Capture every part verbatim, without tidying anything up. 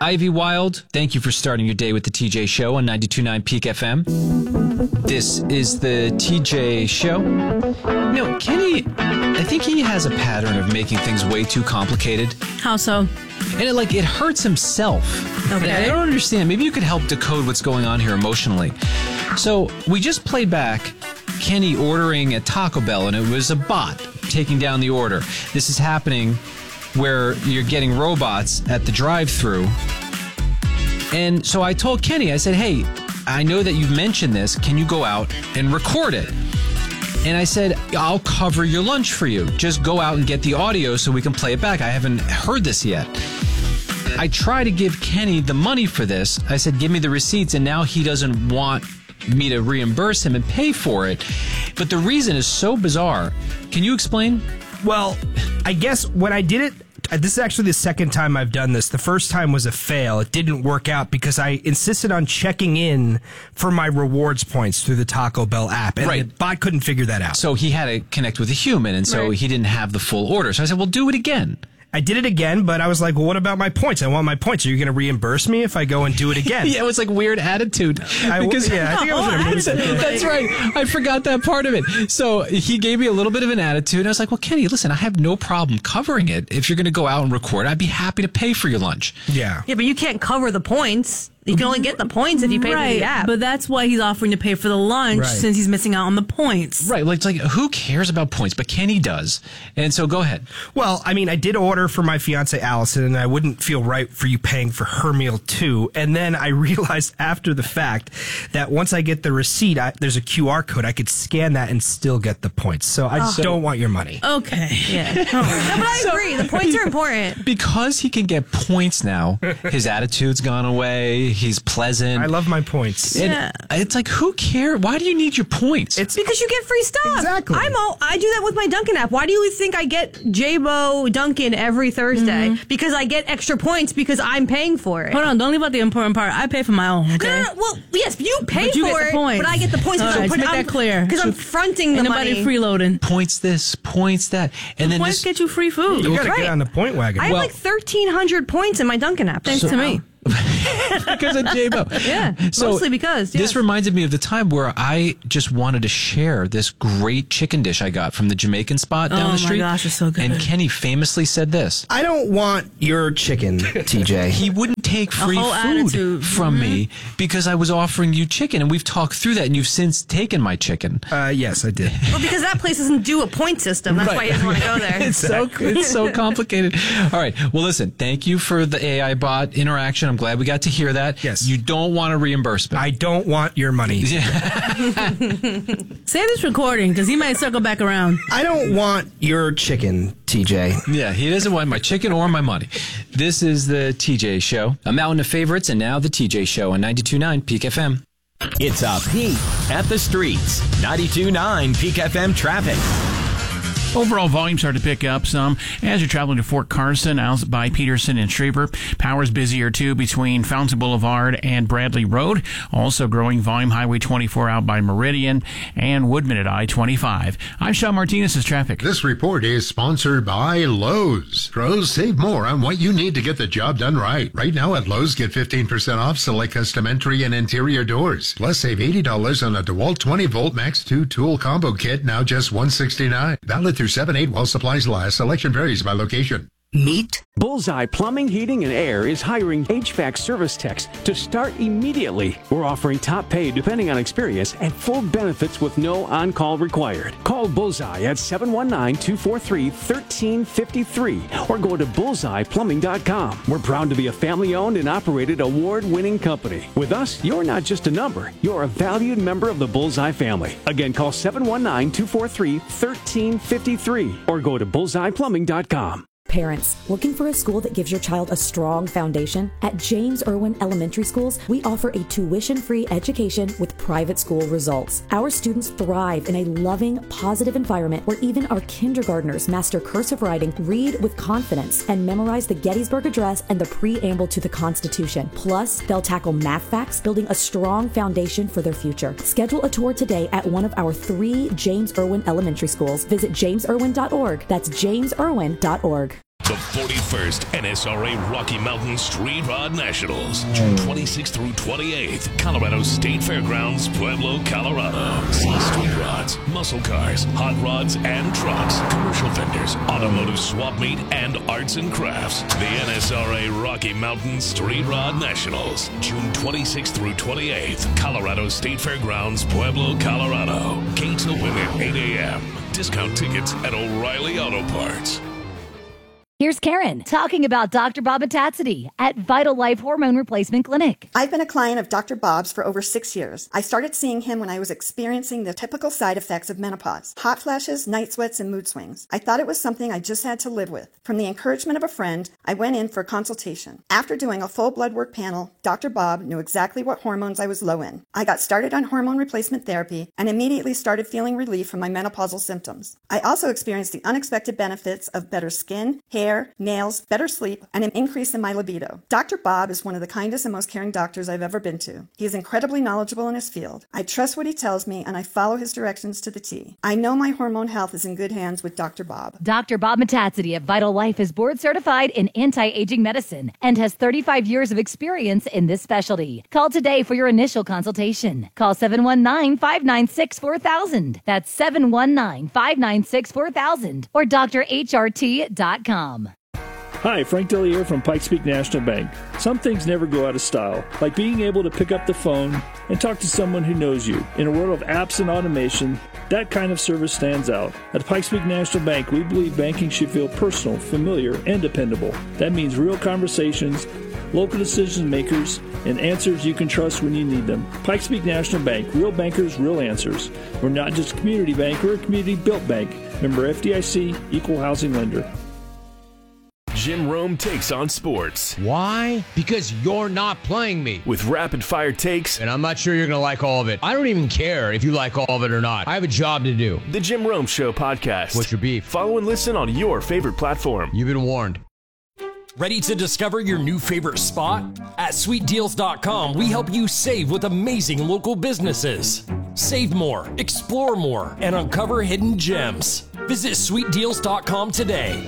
Ivy Wild, thank you for starting your day with the T J Show on ninety-two point nine Peak F M. This is the T J Show. You know, Kenny, I think he has a pattern of making things way too complicated. How so? And it, like, it hurts himself. Okay. I don't understand. Maybe you could help decode what's going on here emotionally. So we just played back Kenny ordering at Taco Bell, and it was a bot taking down the order. This is happening where you're getting robots at the drive-thru. And so I told Kenny, I said, hey, I know that you've mentioned this. Can you go out and record it? And I said, I'll cover your lunch for you. Just go out and get the audio so we can play it back. I haven't heard this yet. I try to give Kenny the money for this. I said, give me the receipts, and now he doesn't want me to reimburse him and pay for it. But the reason is so bizarre. Can you explain? Well, I guess when I did it, this is actually the second time I've done this. The first time was a fail. It didn't work out because I insisted on checking in for my rewards points through the Taco Bell app, and right. the bot couldn't figure that out. So he had to connect with a human, and so right. he didn't have the full order. So I said, well, do it again. I did it again, but I was like, well, what about my points? I want my points. Are you going to reimburse me if I go and do it again? Yeah, it was like weird attitude. I, because, yeah, I think I was in a mood that That's right. I forgot that part of it. So he gave me a little bit of an attitude. And I was like, well, Kenny, listen, I have no problem covering it. If you're going to go out and record, I'd be happy to pay for your lunch. Yeah. Yeah, but you can't cover the points. You can only get the points if you pay right, for the app. But that's why he's offering to pay for the lunch Right. since he's missing out on the points. Right. Like, it's like, who cares about points? But Kenny does. And so go ahead. Well, I mean, I did order for my fiance Allison, and I wouldn't feel right for you paying for her meal too. And then I realized after the fact that once I get the receipt, I, there's a Q R code. I could scan that and still get the points. So I Oh. don't want your money. Okay. yeah. No, but I So- agree. The points are important. Because he can get points now, his attitude's gone away. He's pleasant. I love my points. And Yeah. it's like, who cares? Why do you need your points? It's Because you get free stuff. Exactly. I'm all, I do that with my Dunkin' app. Why do you think I get J-Bo Dunkin' every Thursday? Mm-hmm. Because I get extra points because I'm paying for it. Hold on, don't leave out the important part. I pay for my own, okay? No, no, no. Well, yes, you pay But you for get the it, points. but I get the points All because right, I'm, let's make that clear. Because I'm fronting the Ain't nobody money. freeloading. Points this, points that. And then Points this, get you free food. you got to right. get on the point wagon. I have Well- like thirteen hundred points in my Dunkin' app. Thanks to me. because of J-Bo. Yeah, mostly because, This yes. reminded me of the time where I just wanted to share this great chicken dish I got from the Jamaican spot down Oh the my street. gosh, it's so good. And Kenny famously said this. I don't want your chicken, T J. He wouldn't take free whole food attitude. from me because I was offering you chicken. And we've talked through that, and you've since taken my chicken. Uh, yes, I did. Well, because that place doesn't do a point system. That's Right. why he doesn't want to go there. It's so it's so complicated. All right. Well, listen. Thank you for the A I bot interaction. I'm glad we got to hear that. Yes. You don't want a reimbursement. I don't want your money. Save this recording because he might circle back around. I don't want your chicken, T J. Yeah, he doesn't want my chicken or my money. This is the T J Show. A mountain of favorites, and now the T J Show on ninety-two point nine Peak F M. It's a peek at the streets. ninety-two point nine Peak F M traffic. Overall volumes start to pick up some as you're traveling to Fort Carson out by Peterson and Schreiber. Power's busier too between Fountain Boulevard and Bradley Road. Also growing volume Highway twenty-four out by Meridian and Woodman at I twenty-five. I'm Sean Martinez's traffic. This report is sponsored by Lowe's. Pros, save more on what you need to get the job done right. Right now at Lowe's, get fifteen percent off select custom entry and interior doors. Plus, save eighty dollars on a DeWalt twenty volt Max two tool combo kit, now just one hundred sixty-nine dollars. Valid through seven eight while supplies last. Selection varies by location. Meet Bullseye Plumbing, Heating, and Air is hiring H V A C service techs to start immediately. We're offering top pay depending on experience and full benefits with no on-call required. Call Bullseye at seven one nine, two four three, one three five three or go to bullseye plumbing dot com. We're proud to be a family-owned and operated award-winning company. With us, you're not just a number. You're a valued member of the Bullseye family. Again, call seven one nine, two four three, one three five three or go to bullseye plumbing dot com. Parents, looking for a school that gives your child a strong foundation? At James Irwin Elementary Schools, we offer a tuition-free education with private school results. Our students thrive in a loving, positive environment where even our kindergartners master cursive writing, read with confidence, and memorize the Gettysburg Address and the preamble to the Constitution. Plus, they'll tackle math facts, building a strong foundation for their future. Schedule a tour today at one of our three James Irwin Elementary Schools. Visit james irwin dot org. That's james irwin dot org. The forty-first N S R A Rocky Mountain Street Rod Nationals, June twenty-sixth through twenty-eighth, Colorado State Fairgrounds, Pueblo, Colorado. See street rods, muscle cars, hot rods and trucks, commercial vendors, automotive swap meet, and arts and crafts. The N S R A Rocky Mountain Street Rod Nationals, June twenty-sixth through twenty-eighth, Colorado State Fairgrounds, Pueblo, Colorado. Gates open at eight a.m. Discount tickets at O'Reilly Auto Parts. Here's Karen talking about Doctor Bob Metaxity at Vital Life Hormone Replacement Clinic. I've been a client of Doctor Bob's for over six years. I started seeing him when I was experiencing the typical side effects of menopause: hot flashes, night sweats, and mood swings. I thought it was something I just had to live with. From the encouragement of a friend, I went in for a consultation. After doing a full blood work panel, Doctor Bob knew exactly what hormones I was low in. I got started on hormone replacement therapy and immediately started feeling relief from my menopausal symptoms. I also experienced the unexpected benefits of better skin, hair, nails, better sleep, and an increase in my libido. Doctor Bob is one of the kindest and most caring doctors I've ever been to. He is incredibly knowledgeable in his field. I trust what he tells me, and I follow his directions to the T. I know my hormone health is in good hands with Doctor Bob. Doctor Bob Metaxity at Vital Life is board certified in anti-aging medicine and has thirty-five years of experience in this specialty. Call today for your initial consultation. Call seven one nine, five nine six, four thousand. That's seven one nine, five nine six, four thousand or D R H R T dot com. Hi, Frank Dellier from Pikes Peak National Bank. Some things never go out of style, like being able to pick up the phone and talk to someone who knows you. In a world of apps and automation, that kind of service stands out. At Pikes Peak National Bank, we believe banking should feel personal, familiar, and dependable. That means real conversations, local decision makers, and answers you can trust when you need them. Pikes Peak National Bank, real bankers, real answers. We're not just a community bank, we're a community-built bank. Member F D I C, Equal Housing Lender. Jim Rome takes on sports. Why? Because you're not playing me. With rapid-fire takes. And I'm not sure you're going to like all of it. I don't even care if you like all of it or not. I have a job to do. The Jim Rome Show podcast. What's your beef? Follow and listen on your favorite platform. You've been warned. Ready to discover your new favorite spot? At sweet deals dot com, we help you save with amazing local businesses. Save more, explore more, and uncover hidden gems. Visit sweet deals dot com today.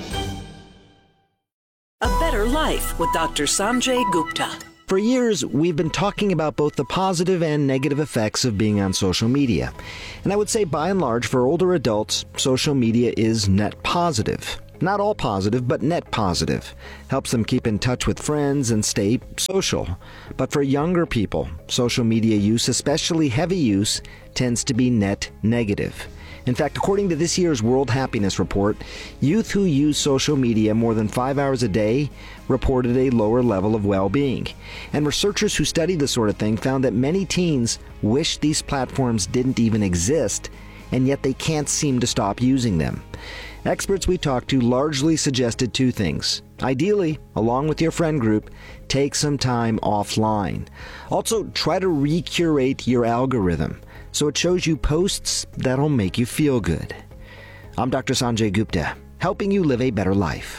A Better Life with Doctor Sanjay Gupta. For years, we've been talking about both the positive and negative effects of being on social media. And I would say, by and large, for older adults, social media is net positive. Not all positive, but net positive. Helps them keep in touch with friends and stay social. But for younger people, social media use, especially heavy use, tends to be net negative. In fact, according to this year's World Happiness Report, youth who use social media more than five hours a day reported a lower level of well-being. And researchers who studied this sort of thing found that many teens wish these platforms didn't even exist, and yet they can't seem to stop using them. Experts we talked to largely suggested two things. Ideally, along with your friend group, take some time offline. Also, try to recurate your algorithm so it shows you posts that'll make you feel good. I'm Doctor Sanjay Gupta, helping you live a better life.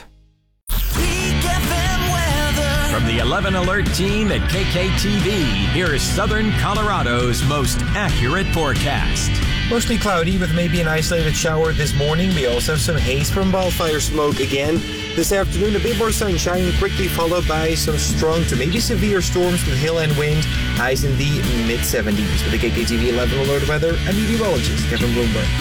From the eleven Alert team at K K T V, here is Southern Colorado's most accurate forecast. Mostly cloudy with maybe an isolated shower this morning. We also have some haze from wildfire smoke again. This afternoon, a bit more sunshine, quickly followed by some strong to maybe severe storms with hail and wind. Highs in the mid seventies. With the K K T V eleven Alert weather, I'm meteorologist Kevin Bloomberg.